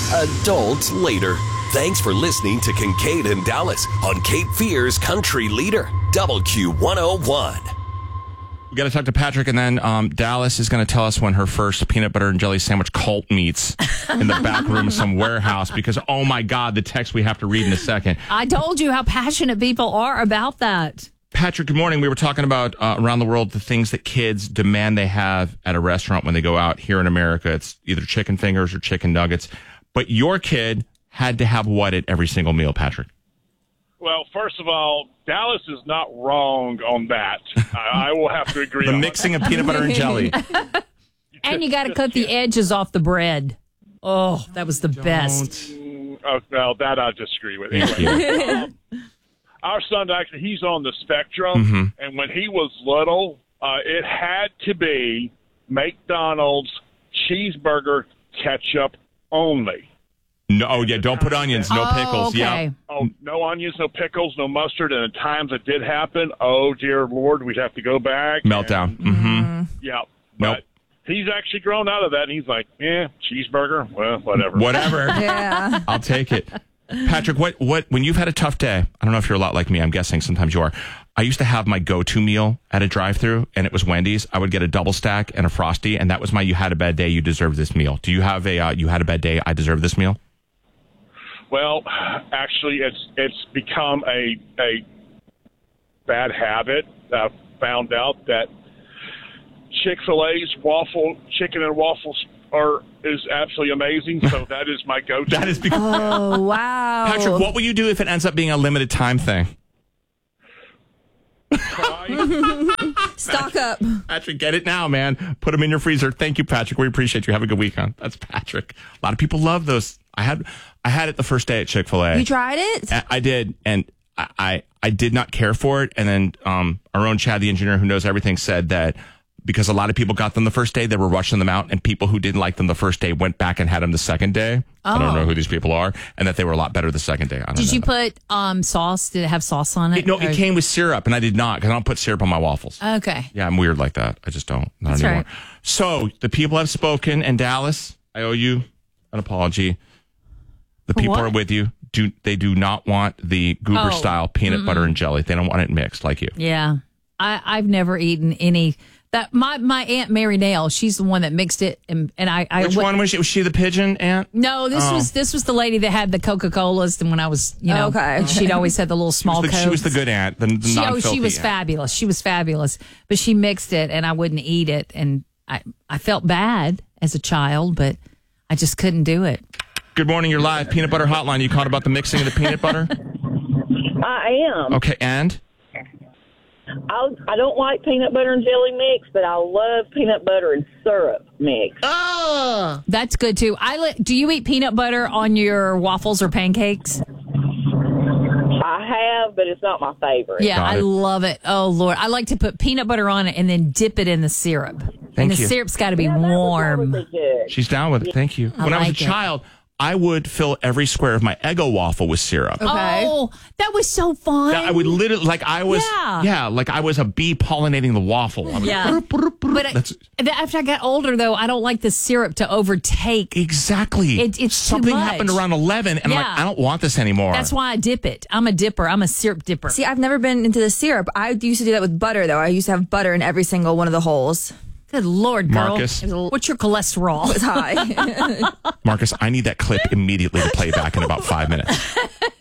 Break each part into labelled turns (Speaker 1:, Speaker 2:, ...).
Speaker 1: Adult later. Thanks for listening to Kincaid and Dallas on Cape Fear's Country Leader, WQ101.
Speaker 2: We got to talk to Patrick, and then Dallas is going to tell us when her first peanut butter and jelly sandwich cult meets in the back room of some warehouse, because, oh my God, the text we have to read in a second.
Speaker 3: I told you how passionate people are about that.
Speaker 2: Patrick, good morning. We were talking about around the world the things that kids demand they have at a restaurant when they go out. Here in America, it's either chicken fingers or chicken nuggets. But your kid had to have what at every single meal, Patrick?
Speaker 4: Well, first of all, Dallas is not wrong on that. I will have to agree
Speaker 2: the
Speaker 4: on
Speaker 2: mixing of peanut butter and jelly.
Speaker 3: And you got to cut the edges off the bread. Oh, that was the best.
Speaker 4: Oh, well, that I disagree with. Anyway, our son, actually, he's on the spectrum, and when he was little, it had to be McDonald's cheeseburger ketchup only.
Speaker 2: No, oh, yeah, don't put onions, no pickles.
Speaker 3: Okay.
Speaker 2: Yeah.
Speaker 4: Oh, no onions, no pickles, no mustard. And at times it did happen. Oh, dear Lord, we'd have to go back.
Speaker 2: Meltdown.
Speaker 4: Yeah.
Speaker 2: Nope.
Speaker 4: But he's actually grown out of that, and he's like, cheeseburger, well, whatever.
Speaker 2: Whatever.
Speaker 5: Yeah.
Speaker 2: I'll take it. Patrick, what when you've had a tough day, I don't know if you're a lot like me, I'm guessing sometimes you are. I used to have my go-to meal at a drive-thru, and it was Wendy's. I would get a double stack and a Frosty, and that was my you had a bad day, you deserve this meal. Do you have a you had a bad day, I deserve this meal?
Speaker 4: Well, actually, it's become a bad habit. I found out that Chick-fil-A's chicken and waffles is absolutely amazing. So that is my go-to.
Speaker 2: That is because
Speaker 5: Oh, wow.
Speaker 2: Patrick, what will you do if it ends up being a limited time thing?
Speaker 5: Stock up.
Speaker 2: Patrick, get it now, man. Put them in your freezer. Thank you, Patrick. We appreciate you. Have a good weekend. That's Patrick. A lot of people love those. I had it the first day at Chick-fil-A.
Speaker 5: You tried it?
Speaker 2: I did, and I did not care for it. And then our own Chad, the engineer who knows everything, said that because a lot of people got them the first day, they were rushing them out, and people who didn't like them the first day went back and had them the second day. I don't know who these people are, and that they were a lot better the second day.
Speaker 3: Did you put sauce? Did it have sauce on it?
Speaker 2: It came with syrup, and I did not, because I don't put syrup on my waffles.
Speaker 3: Okay.
Speaker 2: Yeah, I'm weird like that. I just don't. Not
Speaker 3: That's
Speaker 2: anymore.
Speaker 3: right.
Speaker 2: So the people have spoken, and Dallas, I owe you an apology. The people
Speaker 3: what?
Speaker 2: are with you. They do not want the Goober style peanut butter and jelly. They don't want it mixed like you.
Speaker 3: Yeah. I've never eaten any. That my Aunt Mary Nail, she's the one that mixed it, and I
Speaker 2: Which one was she? Was she the pigeon aunt?
Speaker 3: No, this was the lady that had the Coca-Colas, and when I was,
Speaker 5: Okay.
Speaker 3: she'd always had the little small Cokes.
Speaker 2: She was the good aunt, the non-filthy
Speaker 3: she was
Speaker 2: aunt.
Speaker 3: fabulous. She was fabulous, but she mixed it, and I wouldn't eat it, and I felt bad as a child, but I just couldn't do it.
Speaker 2: Good morning, you're live. Peanut Butter Hotline. You called about the mixing of the peanut butter?
Speaker 6: I am.
Speaker 2: Okay, and?
Speaker 6: I don't like peanut butter and jelly mix, but I love peanut butter and syrup mix.
Speaker 3: Oh, that's good too. Do you eat peanut butter on your waffles or pancakes?
Speaker 6: I have, but it's not my favorite.
Speaker 3: Yeah, I love it. Oh, Lord. I like to put peanut butter on it and then dip it in the syrup. And the syrup's got to be warm.
Speaker 2: She's down with it. Thank you. When I was a child, I would fill every square of my Eggo waffle with syrup.
Speaker 5: Okay.
Speaker 3: Oh, that was so fun.
Speaker 2: I would literally, like I was a bee pollinating the waffle. I was
Speaker 3: But after I got older, though, I don't like the syrup to overtake.
Speaker 2: Exactly.
Speaker 3: It's
Speaker 2: something
Speaker 3: too much.
Speaker 2: happened around 11, and I'm like, I don't want this anymore.
Speaker 3: That's why I dip it. I'm a dipper. I'm a syrup dipper.
Speaker 5: See, I've never been into the syrup. I used to do that with butter, though. I used to have butter in every single one of the holes.
Speaker 3: Good Lord, girl.
Speaker 2: Marcus.
Speaker 3: What's your cholesterol?
Speaker 5: It's high.
Speaker 2: Marcus, I need that clip immediately to play back in about 5 minutes.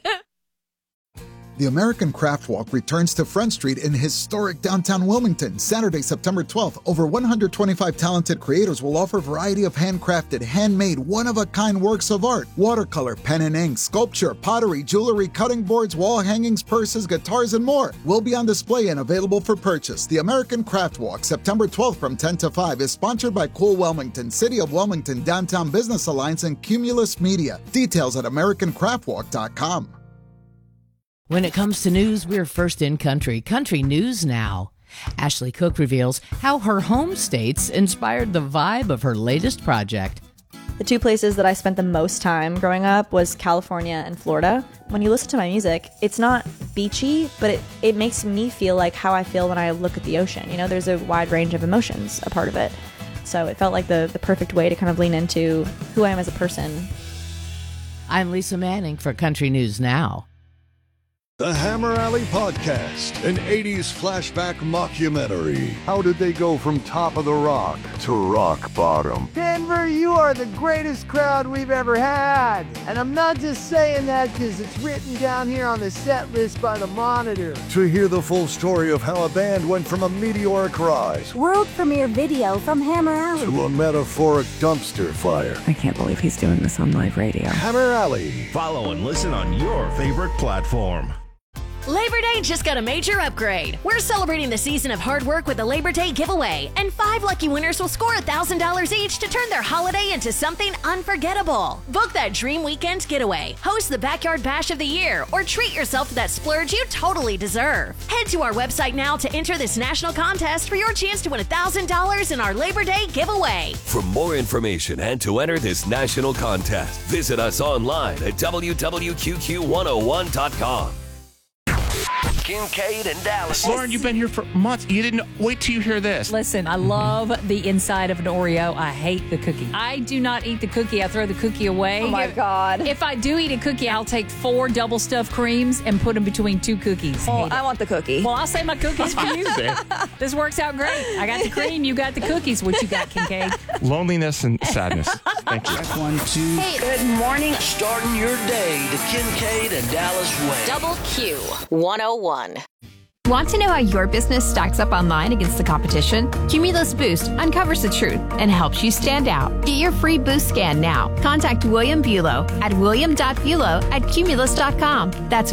Speaker 7: The American Craft Walk returns to Front Street in historic downtown Wilmington, Saturday, September 12th. Over 125 talented creators will offer a variety of handcrafted, handmade, one-of-a-kind works of art. Watercolor, pen and ink, sculpture, pottery, jewelry, cutting boards, wall hangings, purses, guitars, and more will be on display and available for purchase. The American Craft Walk, September 12th from 10 to 5, is sponsored by Cool Wilmington, City of Wilmington, Downtown Business Alliance, and Cumulus Media. Details at AmericanCraftWalk.com.
Speaker 8: When it comes to news, we're first in country. Country News Now. Ashley Cook reveals how her home states inspired the vibe of her latest project.
Speaker 9: The two places that I spent the most time growing up was California and Florida. When you listen to my music, it's not beachy, but it makes me feel like how I feel when I look at the ocean. You know, there's a wide range of emotions a part of it. So it felt like the perfect way to kind of lean into who I am as a person.
Speaker 8: I'm Lisa Manning for Country News Now.
Speaker 10: The Hammer Alley Podcast, an 80s flashback mockumentary. How did they go from top of the rock to rock bottom?
Speaker 11: Denver, you are the greatest crowd we've ever had. And I'm not just saying that because it's written down here on the set list by the Monitor.
Speaker 10: To hear the full story of how a band went from a meteoric rise,
Speaker 12: world premiere video from Hammer Alley,
Speaker 10: to a metaphoric dumpster fire.
Speaker 13: I can't believe he's doing this on live radio.
Speaker 10: Hammer Alley.
Speaker 14: Follow and listen on your favorite platform.
Speaker 15: Labor Day just got a major upgrade. We're celebrating the season of hard work with the Labor Day giveaway, and 5 lucky winners will score $1,000 each to turn their holiday into something unforgettable. Book that dream weekend getaway, host the Backyard Bash of the Year, or treat yourself to that splurge you totally deserve. Head to our website now to enter this national contest for your chance to win $1,000 in our Labor Day giveaway.
Speaker 1: For more information and to enter this national contest, visit us online at www.qqq101.com.
Speaker 14: Kincaid and Dallas.
Speaker 2: Lauren, you've been here for months. You didn't wait till you hear this.
Speaker 3: Listen, I love the inside of an Oreo. I hate the cookie. I do not eat the cookie. I throw the cookie away.
Speaker 5: Oh my God.
Speaker 3: If I do eat a cookie, I'll take 4 double stuffed creams and put them between 2 cookies.
Speaker 5: Well, I want the cookie.
Speaker 3: Well, I'll save my cookies for you. This works out great. I got the cream. You got the cookies. What you got, Kincaid?
Speaker 2: Loneliness and sadness. Thank you.
Speaker 14: Check 1, 2.
Speaker 15: Hey,
Speaker 14: good morning. Starting your day the Kincaid and Dallas way.
Speaker 15: Double Q 101.
Speaker 16: Want to know how your business stacks up online against the competition? Cumulus Boost uncovers the truth and helps you stand out. Get your free boost scan now. Contact William Bulow at william.bulow@cumulus.com. That's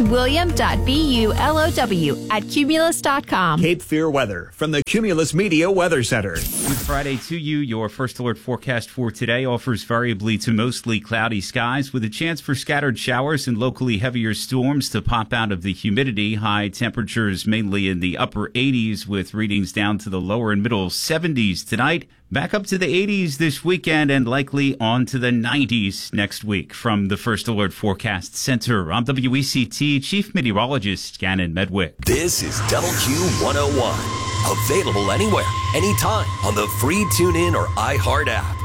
Speaker 16: william.bulow@cumulus.com.
Speaker 17: Cape Fear weather from the Cumulus Media Weather Center.
Speaker 18: Good Friday to you. Your first alert forecast for today offers variably to mostly cloudy skies with a chance for scattered showers and locally heavier storms to pop out of the humidity. High temperatures mainly in the upper 80s with readings down to the lower and middle 70s tonight. Back up to the 80s this weekend and likely on to the 90s next week. From the First Alert Forecast Center, I'm WECT Chief Meteorologist Gannon Medwick.
Speaker 1: This is WQ101. Available anywhere, anytime on the free TuneIn or iHeart app.